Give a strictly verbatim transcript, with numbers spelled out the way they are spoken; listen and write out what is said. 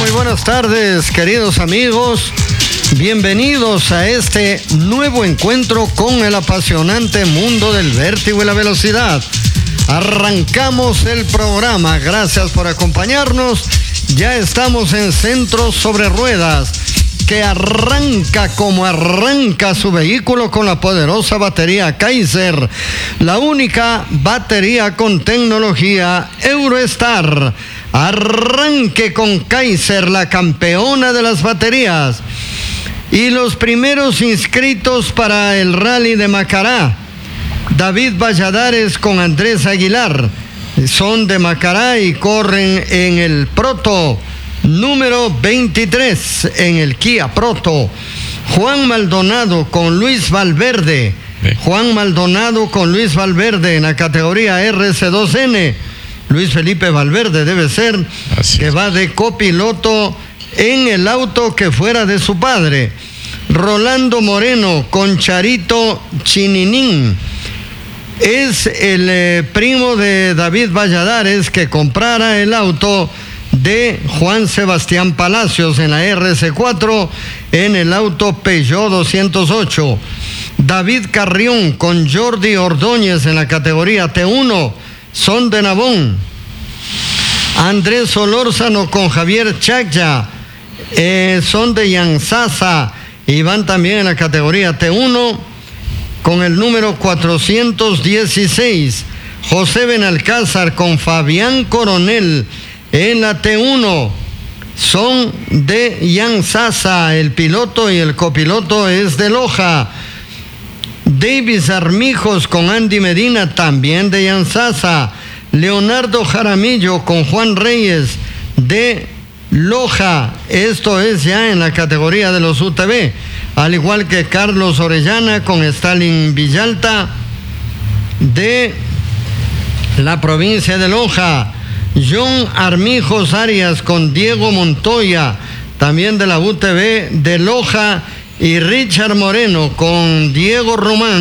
Muy buenas tardes, queridos amigos. Bienvenidos a este nuevo encuentro con el apasionante mundo del vértigo y la velocidad. Arrancamos el programa. Gracias por acompañarnos. Ya estamos en Centro sobre Ruedas, que arranca como arranca su vehículo con la poderosa batería Kaiser, la única batería con tecnología Eurostar. Arranque con Kaiser, la campeona de las baterías. Y los primeros inscritos para el Rally de Macará, David Valladares con Andrés Aguilar, son de Macará y corren en el Proto número veintitrés, en el Kia Proto. Juan Maldonado con Luis Valverde, Juan Maldonado con Luis Valverde en la categoría R C dos N. Luis Felipe Valverde debe ser, Así que es. Va de copiloto en el auto que fuera de su padre. Rolando Moreno con Charito Chininín. Es el eh, primo de David Valladares, que comprara el auto de Juan Sebastián Palacios en la R C cuatro en el auto Peugeot doscientos ocho. David Carrión con Jordi Ordóñez en la categoría T uno, son de Nabón. Andrés Solórzano con Javier Chacya, eh, son de Yanzasa y van también en la categoría T uno con el número cuatrocientos dieciséis. José Benalcázar con Fabián Coronel en la T uno, son de Yanzasa, el piloto y el copiloto es de Loja. Davis Armijos con Andy Medina, también de Yanzasa. Leonardo Jaramillo con Juan Reyes de Loja, esto es ya en la categoría de los U T V, al igual que Carlos Orellana con Stalin Villalta de la provincia de Loja. John Armijos Arias con Diego Montoya, también de la U T V de Loja, y Richard Moreno con Diego Román